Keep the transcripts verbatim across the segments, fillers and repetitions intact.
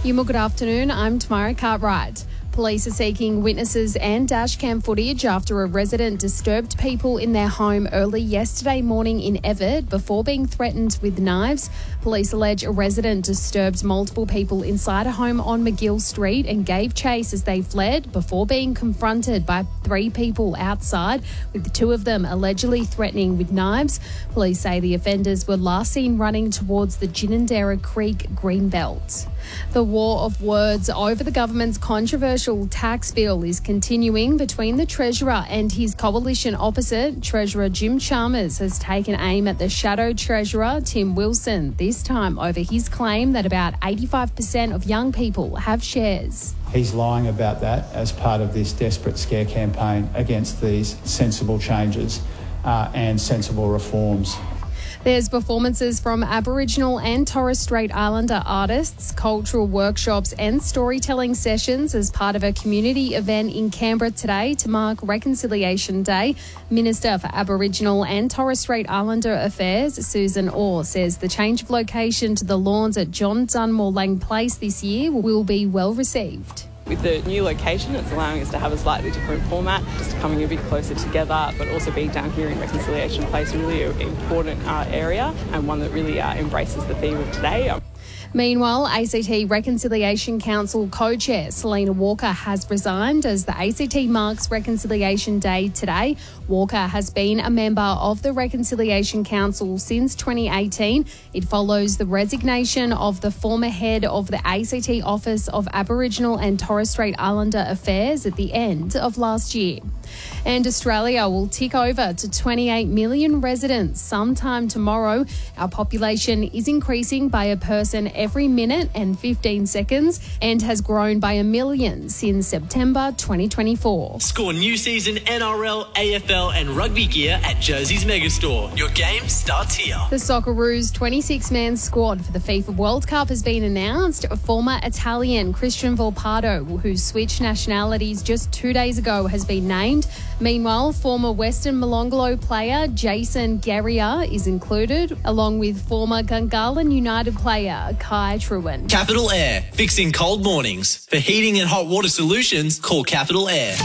Yuma, good afternoon. I'm Tamara Cartwright. Police are seeking witnesses and dashcam footage after a resident disturbed people in their home early yesterday morning in Everett before being threatened with knives. Police allege a resident disturbed multiple people inside a home on McGill Street and gave chase as they fled before being confronted by three people outside, with two of them allegedly threatening with knives. Police say the offenders were last seen running towards the Ginninderra Creek Greenbelt. The war of words over the government's controversial tax bill is continuing between the Treasurer and his coalition opposite. Treasurer Jim Chalmers has taken aim at the Shadow Treasurer Tim Wilson, this time over his claim that about eighty-five percent of young people have shares. He's lying about that as part of this desperate scare campaign against these sensible changes uh, and sensible reforms. There's performances from Aboriginal and Torres Strait Islander artists, cultural workshops and storytelling sessions as part of a community event in Canberra today to mark Reconciliation Day. Minister for Aboriginal and Torres Strait Islander Affairs, Susan Orr, says the change of location to the lawns at John Dunmore Lang Place this year will be well received. With the new location, it's allowing us to have a slightly different format, just coming a bit closer together, but also being down here in Reconciliation Place, really an important uh, area and one that really uh, embraces the theme of today. Meanwhile, A C T Reconciliation Council co-chair Selena Walker has resigned as the A C T marks Reconciliation Day today. Walker has been a member of the Reconciliation Council since twenty eighteen. It follows the resignation of the former head of the A C T Office of Aboriginal and Torres Strait Islander Affairs at the end of last year. And Australia will tick over to twenty-eight million residents sometime tomorrow. Our population is increasing by a person every minute and fifteen seconds and has grown by a million since September twenty twenty-four. Score new season N R L, A F L and rugby gear at Jersey's Megastore. Your game starts here. The Socceroos twenty-six man squad for the FIFA World Cup has been announced. Former Italian Christian Volpato, who switched nationalities just two days ago, has been named. Meanwhile, former Western Molonglo player Jason Guerrier is included, along with former Gungahlin United player Kai Trewin. Capital Air, fixing cold mornings. For heating and hot water solutions, call Capital Air.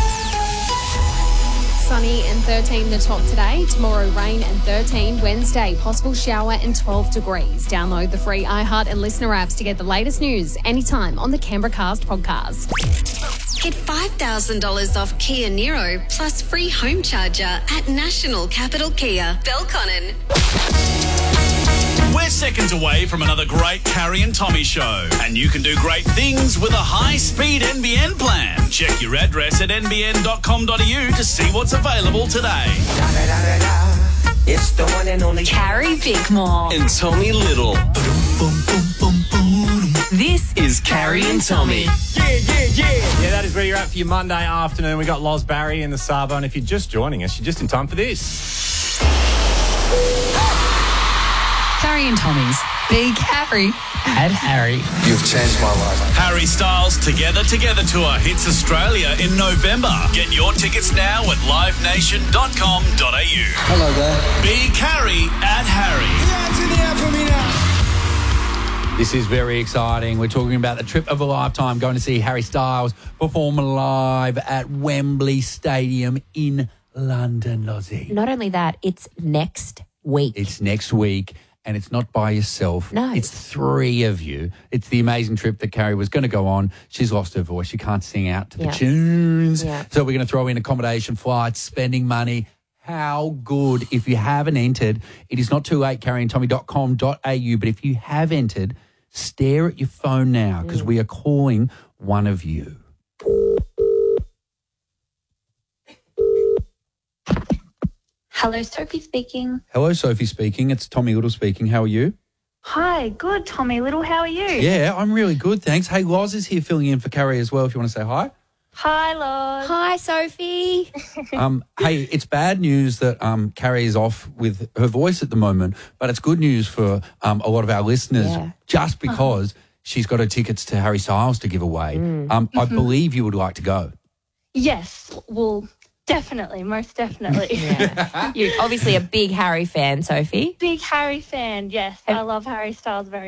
Sunny and thirteen the top today. Tomorrow, rain and thirteen. Wednesday, possible shower and twelve degrees. Download the free iHeart and Listener apps to get the latest news anytime on the Canberra Cast podcast. Get five thousand dollars off Kia Niro plus free home charger at National Capital Kia, Belconnen. We're seconds away from another great Carrie and Tommy show, and you can do great things with a high-speed N B N plan. Check your address at n b n dot com dot a u to see what's available today. It's the one and only Carrie Bickmore And Tommy Little. This Is Carrie and Tommy. Yeah, yeah, yeah. Yeah, that is where you're at for your Monday afternoon. We got Loz Barry in the Sabo, and if you're just joining us, you're just in time for this. Carrie and Tommy's Big Harry and Harry. You've changed my life. Harry Styles Together Together Tour hits Australia in November. Get your tickets now at live nation dot com dot a u. Hello there. Big Harry at Harry. This is very exciting. We're talking about the trip of a lifetime, going to see Harry Styles perform live at Wembley Stadium in London, Lozzie. Not only that, it's next week. It's next week, and it's not by yourself. No. It's three of you. It's the amazing trip that Carrie was going to go on. She's lost her voice. She can't sing out to the Yeah. tunes. Yeah. So we're going to throw in accommodation, flights, spending money. How good. If you haven't entered, it is not too late, carrie and tommy dot com dot a u. But if you have entered, stare at your phone now because mm. we are calling one of you. Hello, Sophie speaking. Hello, Sophie speaking. It's Tommy Little speaking. How are you? Hi, good, Tommy Little. How are you? Yeah, I'm really good, thanks. Hey, Loz is here filling in for Carrie as well, if you want to say hi. Hi, Loz. Hi, Sophie. um, hey, it's bad news that um, Carrie is off with her voice at the moment, but it's good news for um, a lot of our listeners Yeah. just because she's got her tickets to Harry Styles to give away. Mm. Um, I Mhm. believe you would like to go. Yes, well, definitely, most definitely. Yeah. You're obviously a big Harry fan, Sophie. Big Harry fan, yes. I love Harry Styles very